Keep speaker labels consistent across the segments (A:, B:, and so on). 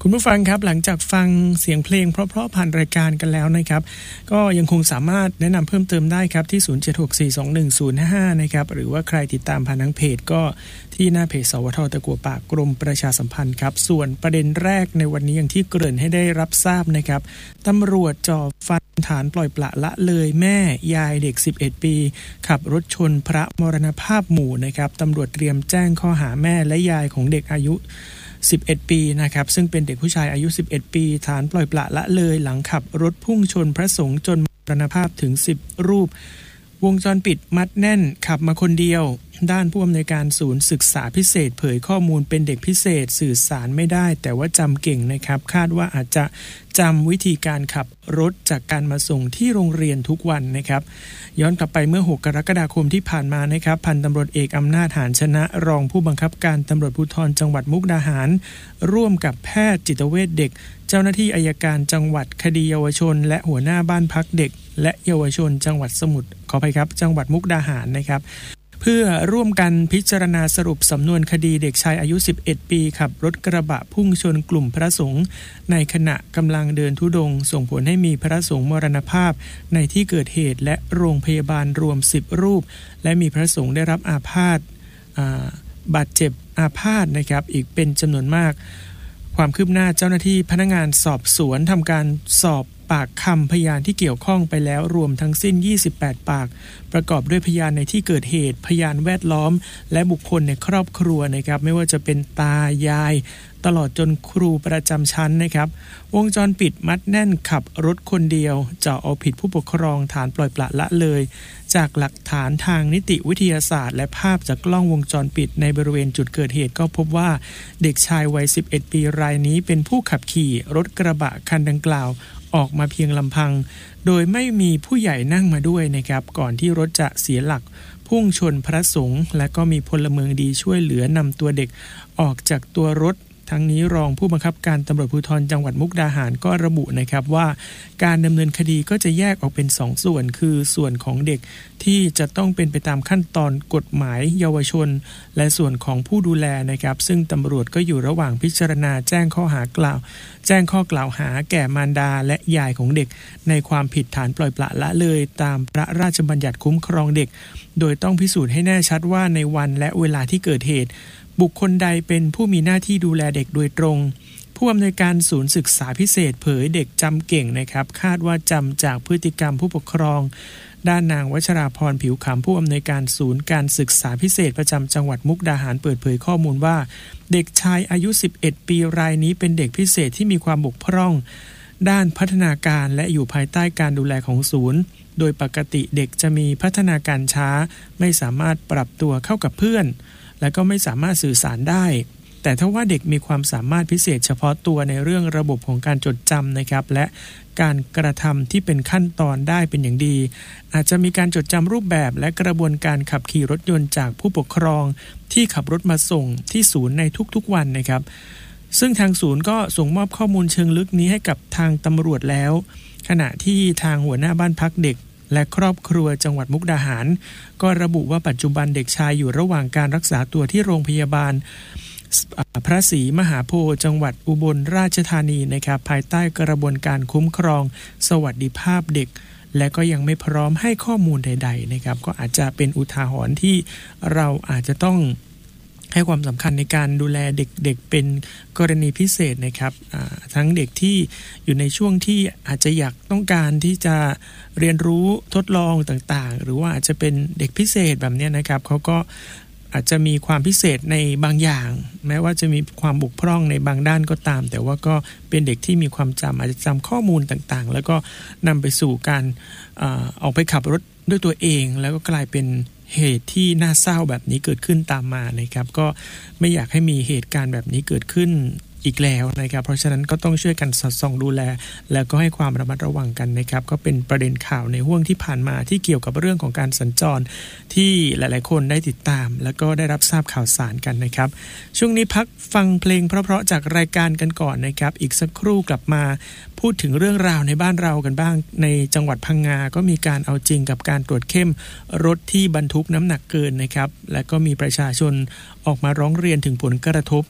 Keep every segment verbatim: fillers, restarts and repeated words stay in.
A: คุณผู้ฟังครับหลังจากฟังเสียงเพลงเพราะๆผ่านรายการกันแล้วนะครับก็ยังคงสามารถแนะนำเพิ่มเติมได้ครับที่ศูนย์ เจ็ด หก สี่ สอง หนึ่ง ศูนย์ ห้า ห้านะครับหรือว่าใครติดตามผ่านทางเพจก็ที่หน้าเพจสวทตะกัวป่ากรมประชาสัมพันธ์ครับส่วนประเด็นแรกในวันนี้อย่างที่เกริ่นให้ได้รับทราบนะครับตำรวจจ่อฟันฐานปล่อยปละละเลยแม่ยายเด็กสิบเอ็ดปีขับรถชนพระมรณภาพหมู่นะครับตำรวจเตรียมแจ้งข้อหาแม่และยายของเด็กอายุสิบเอ็ดปีนะครับซึ่งเป็นเด็กผู้ชายอายุสิบเอ็ดปีฐานปล่อยปละละเลยหลังขับรถพุ่งชนพระสงฆ์จนมรณภาพถึงสิบรูปวงจรปิดมัดแน่นขับมาคนเดียวด้านผู้อำนวยการศูนย์ศึกษาพิเศษเผยข้อมูลเป็นเด็กพิเศษสื่อสารไม่ได้แต่ว่าจำเก่งนะครับคาดว่าอาจจะจำวิธีการขับรถจากการมาส่งที่โรงเรียนทุกวันนะครับย้อนกลับไปเมื่อหกกรกฎาคมที่ผ่านมานะครับพันตำรวจเอกอำนาจหาญชนะรองผู้บังคับการตำรวจภูธรจังหวัดมุกดาหารร่วมกับแพทย์จิตเวชเด็กเจ้าหน้าที่อัยการจังหวัดคดีเยาวชนและหัวหน้าบ้านพักเด็กและเยาวชนจังหวัดสมุทรขออภัยครับจังหวัดมุกดาหารนะครับเพื่อร่วมกันพิจารณาสรุปสำนวนคดีเด็กชายอายุสิบเอ็ดปีขับรถกระบะพุ่งชนกลุ่มพระสงฆ์ในขณะกำลังเดินธุดงค์ส่งผลให้มีพระสงฆ์มรณภาพในที่เกิดเหตุและโรงพยาบาลรวมสิบรูปและมีพระสงฆ์ได้รับอาพาธบาดเจ็บอาพาธนะครับอีกเป็นจำนวนมากความคืบหน้าเจ้าหน้าที่พนักงานสอบสวนทำการสอบปากคำพยานที่เกี่ยวข้องไปแล้วรวมทั้งสิ้นยี่สิบแปดปากประกอบด้วยพยานในที่เกิดเหตุพยานแวดล้อมและบุคคลในครอบครัวนะครับไม่ว่าจะเป็นตายายตลอดจนครูประจำชั้นนะครับวงจรปิดมัดแน่นขับรถคนเดียวเจาะเอาผิดผู้ปกครองฐานปล่อยปละละเลยจากหลักฐานทางนิติวิทยาศาสตร์และภาพจากกล้องวงจรปิดในบริเวณจุดเกิดเหตุก็พบว่าเด็กชายวัยสิบเอ็ดปีรายนี้เป็นผู้ขับขี่รถกระบะคันดังกล่าวออกมาเพียงลำพังโดยไม่มีผู้ใหญ่นั่งมาด้วยนะครับก่อนที่รถจะเสียหลักพุ่งชนพระสงฆ์และก็มีพลเมืองดีช่วยเหลือนำตัวเด็กออกจากตัวรถทั้งนี้รองผู้บังคับการตำรวจภูธรจังหวัดมุกดาหารก็ระบุนะครับว่าการดำเนินคดีก็จะแยกออกเป็นสองส่วนคือส่วนของเด็กที่จะต้องเป็นไปตามขั้นตอนกฎหมายเยาวชนและส่วนของผู้ดูแลนะครับซึ่งตำรวจก็อยู่ระหว่างพิจารณาแจ้งข้อหากล่าวแจ้งข้อกล่าวหาแก่มารดาและยายของเด็กในความผิดฐานปล่อยปละละเลยตามพระราชบัญญัติคุ้มครองเด็กโดยต้องพิสูจน์ให้แน่ชัดว่าในวันและเวลาที่เกิดเหตุบุคคลใดเป็นผู้มีหน้าที่ดูแลเด็กโดยตรงผู้อำนวยการศูนย์ศึกษาพิเศษเผยเด็กจำเก่งนะครับคาดว่าจำจากพฤติกรรมผู้ปกครองด้านนางวัชราพรผิวขำผู้อำนวยการศูนย์การศึกษาพิเศษประจำจังหวัดมุกดาหารเปิดเผยข้อมูลว่าเด็กชายอายุสิบเอ็ดปีรายนี้เป็นเด็กพิเศษที่มีความบกพร่องด้านพัฒนาการและอยู่ภายใต้การดูแลของศูนย์โดยปกติเด็กจะมีพัฒนาการช้าไม่สามารถปรับตัวเข้ากับเพื่อนและก็ไม่สามารถสื่อสารได้แต่ถ้าว่าเด็กมีความสามารถพิเศษเฉพาะตัวในเรื่องระบบของการจดจำนะครับและการกระทำที่เป็นขั้นตอนได้เป็นอย่างดีอาจจะมีการจดจำรูปแบบและกระบวนการขับขี่รถยนต์จากผู้ปกครองที่ขับรถมาส่งที่ศูนย์ในทุกๆวันนะครับซึ่งทางศูนย์ก็ส่งมอบข้อมูลเชิงลึกนี้ให้กับทางตำรวจแล้วขณะที่ทางหัวหน้าบ้านพักเด็กและครอบครัวจังหวัดมุกดาหารก็ระบุว่าปัจจุบันเด็กชายอยู่ระหว่างการรักษาตัวที่โรงพยาบาลพระศรีมหาโพธิ์จังหวัดอุบลราชธานีนะครับภายใต้กระบวนการคุ้มครองสวัสดิภาพเด็กและก็ยังไม่พร้อมให้ข้อมูลใดๆนะครับก็อาจจะเป็นอุทาหรณ์ที่เราอาจจะต้องให้ความสำคัญในการดูแลเด็กๆเป็นกรณีพิเศษนะครับทั้งเด็กที่อยู่ในช่วงที่อาจจะอยากต้องการที่จะเรียนรู้ทดลองต่างๆหรือว่าอาจจะเป็นเด็กพิเศษแบบนี้นะครับเขาก็อาจจะมีความพิเศษในบางอย่างแม้ว่าจะมีความบกพร่องในบางด้านก็ตามแต่ว่าก็เป็นเด็กที่มีความจำอาจจะจำข้อมูลต่างๆแล้วก็นำไปสู่การเอ่อออกไปขับรถด้วยตัวเองแล้วก็กลายเป็นเหตุที่น่าเศร้าแบบนี้เกิดขึ้นตามมานะครับก็ไม่อยากให้มีเหตุการณ์แบบนี้เกิดขึ้นอีกแล้วนะครับเพราะฉะนั้นก็ต้องช่วยกันสอดส่องดูแลแล้วก็ให้ความระมัดระวังกันนะครับก็เป็นประเด็นข่าวในห่วงที่ผ่านมาที่เกี่ยวกับเรื่องของการสัญจรที่หลายๆคนได้ติดตามแล้วก็ได้รับทราบข่าวสารกันนะครับช่วงนี้พักฟังเพลงเพราะๆจากรายการกันก่อนนะครับอีกสักครู่กลับมาพูดถึงเรื่องราวในบ้านเรากันบ้างในจังหวัดพังงาก็มีการเอาจริงกับการตรวจเข้มรถที่บรรทุกน้ำหนักเกินนะครับและก็มีประชาชนออกมาร้องเรียนถึงผลกระทบ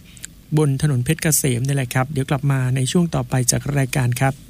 A: บนถนนเพชรเกษมนี่แหละครับเดี๋ยวกลับมาในช่วงต่อไปจากรายการครับ